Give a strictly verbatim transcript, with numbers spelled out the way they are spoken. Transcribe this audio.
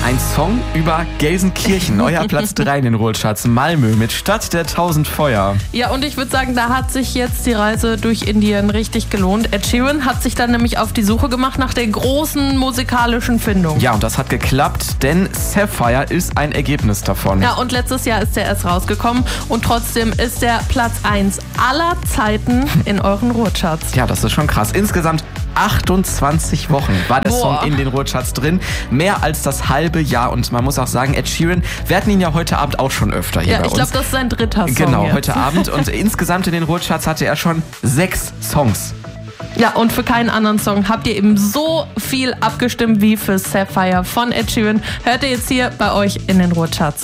Ein Song über Gelsenkirchen, euer Platz drei in den Ruhrcharts. Malmö mit Stadt der tausend Feuer. Ja, und ich würde sagen, da hat sich jetzt die Reise durch Indien richtig gelohnt. Ed Sheeran hat sich dann nämlich auf die Suche gemacht nach der großen musikalischen Findung. Ja, und das hat geklappt, denn Sapphire ist ein Ergebnis davon. Ja, und letztes Jahr ist der erst rausgekommen und trotzdem ist der Platz eins aller Zeiten in euren Ruhrcharts. Ja, das ist schon krass. Insgesamt achtundzwanzig Wochen war der Boah. Song in den Ruhrcharts drin. Mehr als das halbe Jahr. Und man muss auch sagen, Ed Sheeran, wir hatten ihn ja heute Abend auch schon öfter hier Ja, bei ich uns. glaube, das ist sein dritter Song Genau, jetzt. heute Abend. Und insgesamt in den Ruhrcharts hatte er schon sechs Songs. Ja, und für keinen anderen Song habt ihr eben so viel abgestimmt wie für Sapphire von Ed Sheeran. Hört ihr jetzt hier bei euch in den Ruhrcharts.